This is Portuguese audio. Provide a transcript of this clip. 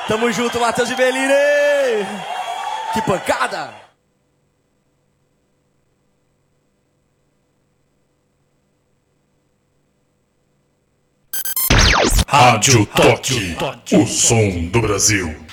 Tamo junto, Matheus e Beline! Que pancada! Rádio Toque, o som do Brasil.